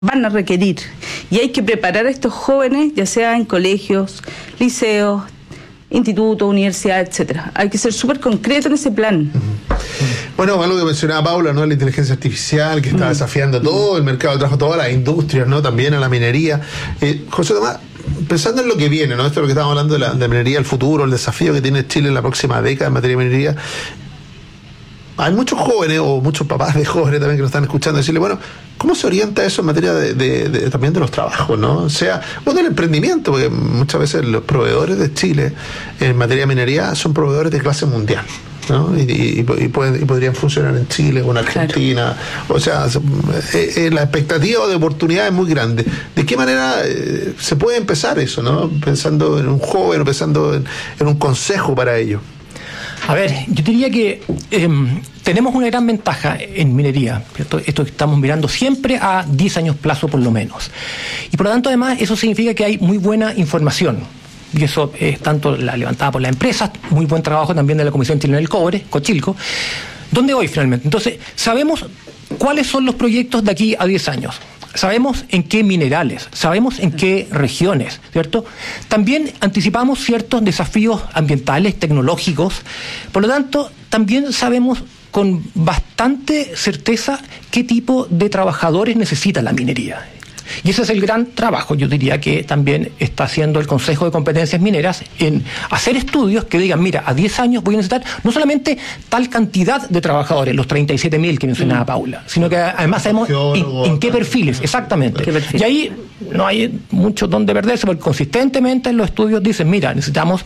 van a requerir. Y hay que preparar a estos jóvenes, ya sea en colegios, liceos, institutos, universidades, etcétera. Hay que ser súper concreto en ese plan. Bueno, algo que mencionaba Paula, ¿no? La inteligencia artificial que está desafiando todo el mercado de trabajo, todas las industrias, ¿no? También a la minería. José Tomás, pensando en lo que viene, ¿no? Esto es lo que estamos hablando de la minería, el futuro, el desafío que tiene Chile en la próxima década en materia de minería. Hay muchos jóvenes, o muchos papás de jóvenes también que nos están escuchando, decirle, bueno, ¿cómo se orienta eso en materia también de los trabajos, ¿no? O sea, del emprendimiento, porque muchas veces los proveedores de Chile en materia de minería son proveedores de clase mundial, ¿no? Y podrían funcionar en Chile o en Argentina. Claro. O sea, la expectativa de oportunidad es muy grande. ¿De qué manera se puede empezar eso, ¿no? Pensando en un joven, pensando en un consejo para ello. A ver, yo diría que tenemos una gran ventaja en minería, ¿cierto? Esto estamos mirando siempre a 10 años plazo por lo menos. Y por lo tanto, además, eso significa que hay muy buena información. Y eso es tanto la levantada por las empresas, muy buen trabajo también de la Comisión Chilena del Cobre, Cochilco. ¿Dónde voy finalmente? Entonces, sabemos cuáles son los proyectos de aquí a 10 años. Sabemos en qué minerales, sabemos en qué regiones, ¿cierto? También anticipamos ciertos desafíos ambientales, tecnológicos. Por lo tanto, también sabemos con bastante certeza qué tipo de trabajadores necesita la minería. Y ese es el gran trabajo, yo diría, que también está haciendo el Consejo de Competencias Mineras en hacer estudios que digan, mira, a 10 años voy a necesitar no solamente tal cantidad de trabajadores, los 37.000 que mencionaba Paula, sino que además sabemos en qué perfiles, exactamente. Y ahí no hay mucho donde perderse, porque consistentemente los estudios dicen, mira, necesitamos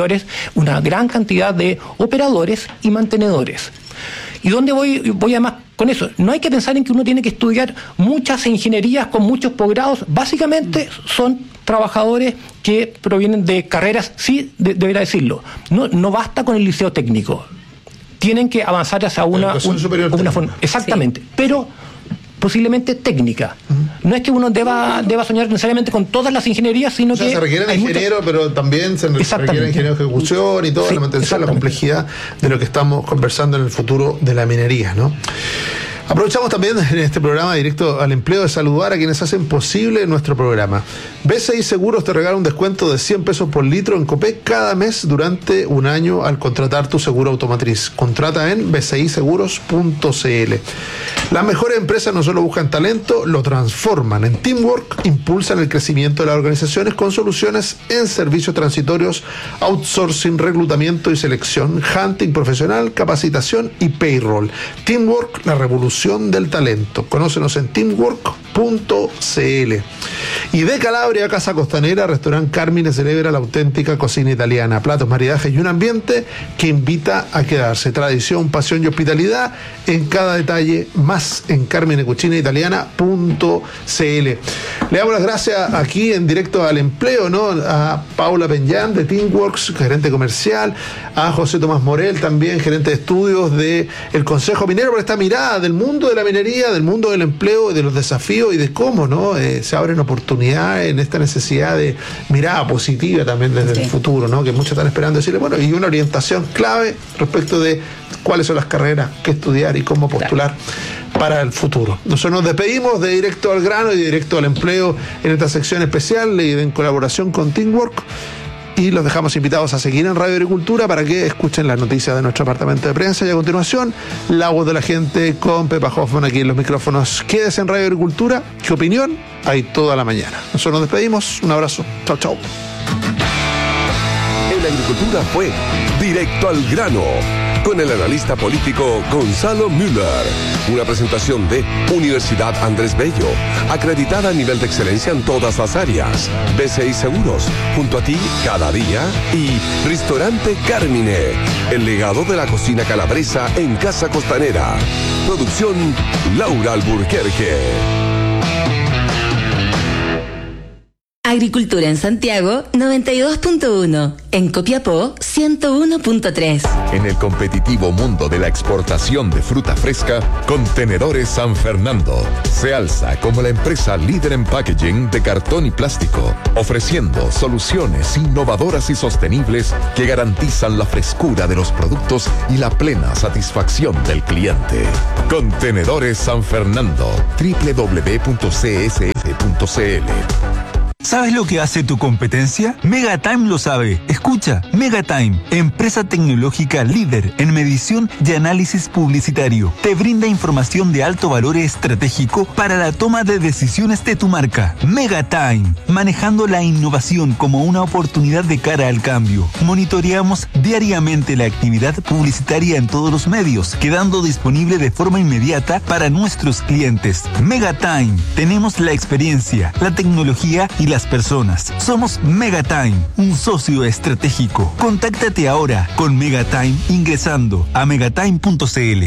una gran cantidad de operadores y mantenedores. ¿Y dónde voy además con eso? No hay que pensar en que uno tiene que estudiar muchas ingenierías con muchos posgrados. Básicamente son trabajadores que provienen de carreras, sí, debería decirlo. No basta con el liceo técnico. Tienen que avanzar hacia una forma. Exactamente. Sí. Pero posiblemente técnica. No es que uno deba soñar necesariamente con todas las ingenierías, sino que... se requieren ingenieros, pero también se requieren ingenieros de ejecución y toda la mantención, la complejidad de lo que estamos conversando en el futuro de la minería, ¿no? Aprovechamos también en este programa Directo al Empleo de saludar a quienes hacen posible nuestro programa. BCI Seguros te regala un descuento de 100 pesos por litro en Copec cada mes durante un año al contratar tu seguro automotriz. Contrata en bciseguros.cl. Las mejores empresas no solo buscan talento, lo transforman. En Teamwork impulsan el crecimiento de las organizaciones con soluciones en servicios transitorios, outsourcing, reclutamiento y selección, hunting profesional, capacitación y payroll. Teamwork, la revolución del talento. Conócenos en teamwork.cl. Y de Calabria, Casa Costanera, Restaurante Carmine celebra la auténtica cocina italiana, platos, maridajes y un ambiente que invita a quedarse. Tradición, pasión y hospitalidad en cada detalle, más en carminecucinaitaliana.cl. Le damos las gracias aquí en Directo al Empleo, ¿no? A Paula Peñán de Teamworks, gerente comercial, a José Tomás Morel, también gerente de estudios del Consejo Minero, por esta mirada del mundo de la minería, del mundo del empleo, de los desafíos y de cómo, ¿no? Se abren oportunidades en esta necesidad de mirada positiva también desde el futuro, ¿no? Que muchos están esperando decirle, bueno, y una orientación clave respecto de cuáles son las carreras que estudiar y cómo postular para el futuro. Nosotros nos despedimos de Directo al Grano y de Directo al Empleo en esta sección especial y en colaboración con Teamwork. Y los dejamos invitados a seguir en Radio Agricultura para que escuchen las noticias de nuestro departamento de prensa. Y a continuación, La Voz de la Gente con Pepa Hoffman aquí en los micrófonos. Quédese en Radio Agricultura. ¿Qué opinión? Hay toda la mañana. Nosotros nos despedimos. Un abrazo. Chau, chau. En la agricultura fue Directo al Grano con el analista político Gonzalo Müller. Una presentación de Universidad Andrés Bello, acreditada a nivel de excelencia en todas las áreas. BCI Seguros, junto a ti cada día. Y Restaurante Carmine, el legado de la cocina calabresa en Casa Costanera. Producción Laura Alburquerque. Agricultura en Santiago 92.1, en Copiapó 101.3. En el competitivo mundo de la exportación de fruta fresca, Contenedores San Fernando se alza como la empresa líder en packaging de cartón y plástico, ofreciendo soluciones innovadoras y sostenibles que garantizan la frescura de los productos y la plena satisfacción del cliente. Contenedores San Fernando, www.csf.cl. ¿Sabes lo que hace tu competencia? Megatime lo sabe. Escucha, Megatime, empresa tecnológica líder en medición y análisis publicitario. Te brinda información de alto valor estratégico para la toma de decisiones de tu marca. Megatime, manejando la innovación como una oportunidad de cara al cambio. Monitoreamos diariamente la actividad publicitaria en todos los medios, quedando disponible de forma inmediata para nuestros clientes. Megatime, tenemos la experiencia, la tecnología y las personas. Somos Megatime, un socio estratégico. Contáctate ahora con Megatime ingresando a megatime.cl.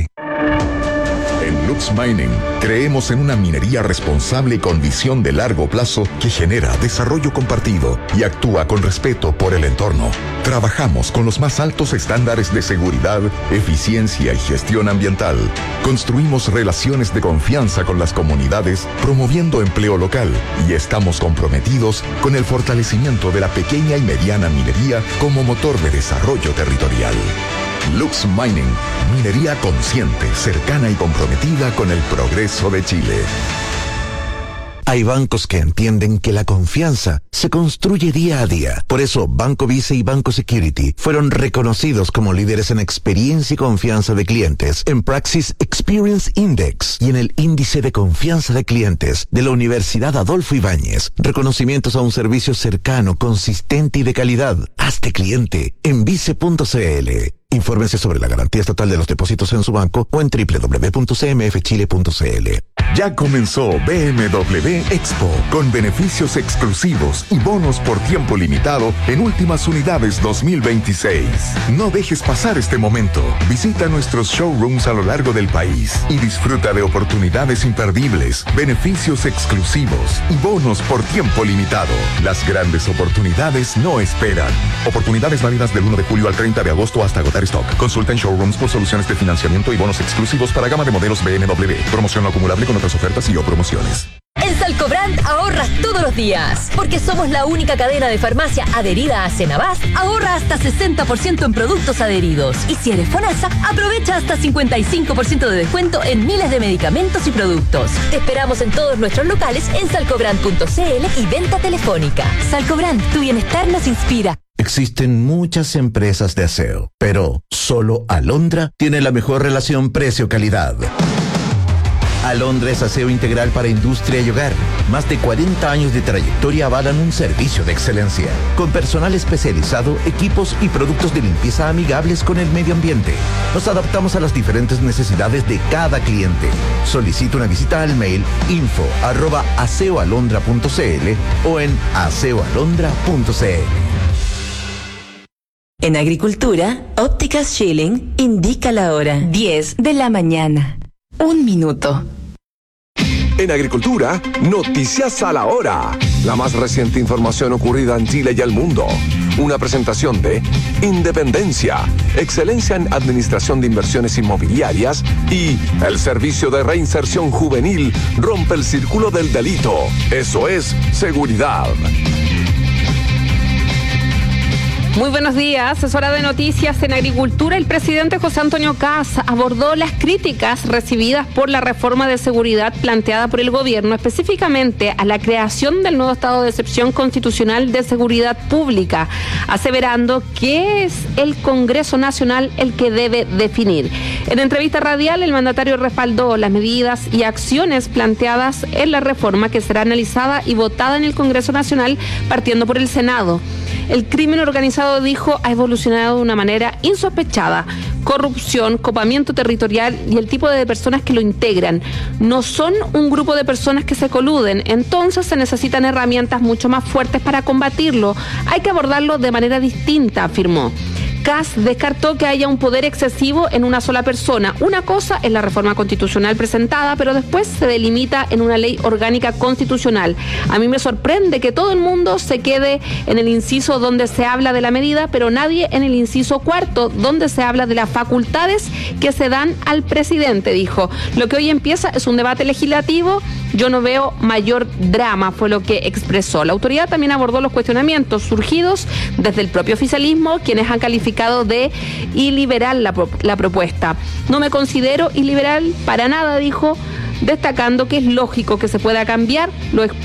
En Lux Mining creemos en una minería responsable y con visión de largo plazo que genera desarrollo compartido y actúa con respeto por el entorno. Trabajamos con los más altos estándares de seguridad, eficiencia y gestión ambiental. Construimos relaciones de confianza con las comunidades, promoviendo empleo local, y estamos comprometidos con el fortalecimiento de la pequeña y mediana minería como motor de desarrollo territorial. Lux Mining, minería consciente, cercana y comprometida con el progreso de Chile. Hay bancos que entienden que la confianza se construye día a día. Por eso, Banco Vice y Banco Security fueron reconocidos como líderes en experiencia y confianza de clientes en Praxis Experience Index y en el Índice de Confianza de Clientes de la Universidad Adolfo Ibáñez. Reconocimientos a un servicio cercano, consistente y de calidad. Hazte cliente en vice.cl. Infórmense sobre la garantía estatal de los depósitos en su banco o en www.cmfchile.cl. Ya comenzó BMW Expo, con beneficios exclusivos y bonos por tiempo limitado en últimas unidades 2026. No dejes pasar este momento. Visita nuestros showrooms a lo largo del país y disfruta de oportunidades imperdibles, beneficios exclusivos y bonos por tiempo limitado. Las grandes oportunidades no esperan. Oportunidades válidas del 1 de julio al 30 de agosto hasta agotar stock. Consulta en showrooms por soluciones de financiamiento y bonos exclusivos para gama de modelos BMW. Promoción no acumulable con otras ofertas y o promociones. En Salcobrand ahorras todos los días. Porque somos la única cadena de farmacia adherida a Cenabast, ahorra hasta 60% en productos adheridos. Y si eres FONASA, aprovecha hasta 55% de descuento en miles de medicamentos y productos. Te esperamos en todos nuestros locales en salcobrand.cl y venta telefónica. Salcobrand, tu bienestar nos inspira. Existen muchas empresas de aseo, pero solo Alondra tiene la mejor relación precio-calidad. Alondra es aseo integral para industria y hogar. Más de 40 años de trayectoria avalan un servicio de excelencia, con personal especializado, equipos y productos de limpieza amigables con el medio ambiente. Nos adaptamos a las diferentes necesidades de cada cliente. Solicita una visita al mail info@aseoalondra.cl o en aseoalondra.cl. En Agricultura, Ópticas Schilling indica la hora 10 de la mañana. 1 minuto. En Agricultura, noticias a la hora. La más reciente información ocurrida en Chile y el mundo. Una presentación de Independencia, excelencia en administración de inversiones inmobiliarias, y el Servicio de Reinserción Juvenil rompe el círculo del delito. Eso es seguridad. Muy buenos días, es hora de noticias en Agricultura. El presidente José Antonio Kast abordó las críticas recibidas por la reforma de seguridad planteada por el gobierno, específicamente a la creación del nuevo estado de excepción constitucional de seguridad pública, aseverando que es el Congreso Nacional el que debe definir. En entrevista radial, el mandatario respaldó las medidas y acciones planteadas en la reforma, que será analizada y votada en el Congreso Nacional, partiendo por el Senado. El crimen organizado, dijo, ha evolucionado de una manera insospechada. Corrupción, copamiento territorial y el tipo de personas que lo integran. No son un grupo de personas que se coluden, entonces se necesitan herramientas mucho más fuertes para combatirlo. Hay que abordarlo de manera distinta, afirmó. Kast descartó que haya un poder excesivo en una sola persona. Una cosa es la reforma constitucional presentada, pero después se delimita en una ley orgánica constitucional. A mí me sorprende que todo el mundo se quede en el inciso donde se habla de la medida, pero nadie en el inciso 4, donde se habla de las facultades que se dan al presidente, dijo. Lo que hoy empieza es un debate legislativo. Yo no veo mayor drama, fue lo que expresó. La autoridad también abordó los cuestionamientos surgidos desde el propio oficialismo, quienes han calificado de iliberal la propuesta. No me considero iliberal para nada, dijo, destacando que es lógico que se pueda cambiar. Lo